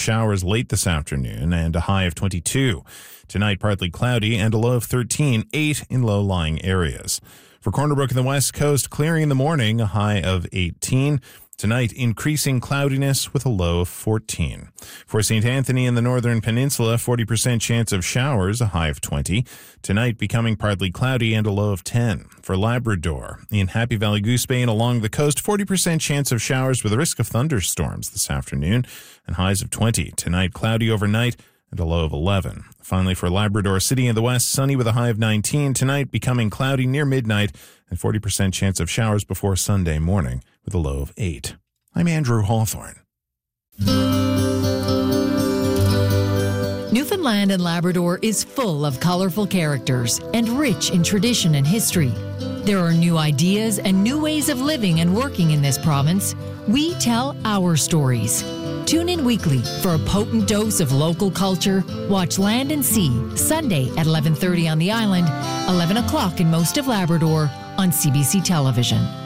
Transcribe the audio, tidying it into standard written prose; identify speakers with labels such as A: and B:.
A: showers late this afternoon and a high of 22. Tonight, partly cloudy and a low of 13, 8 in low-lying areas. For Corner Brook in the west coast, clearing in the morning, a high of 18. Tonight, increasing cloudiness with a low of 14. For St. Anthony in the northern peninsula, 40% chance of showers, a high of 20. Tonight, becoming partly cloudy and a low of 10. For Labrador, in Happy Valley Goose Bay and along the coast, 40% chance of showers with a risk of thunderstorms this afternoon and highs of 20. Tonight, cloudy overnight and a low of 11. Finally, for Labrador City in the west, sunny with a high of 19. Tonight, becoming cloudy near midnight and 40% chance of showers before Sunday morning with a low of 8. I'm Andrew Hawthorne.
B: Newfoundland and Labrador is full of colorful characters and rich in tradition and history. There are new ideas and new ways of living and working in this province. We tell our stories. Tune in weekly for a potent dose of local culture. Watch Land and Sea, Sunday at 11:30 on the island, 11 o'clock in most of Labrador on CBC Television.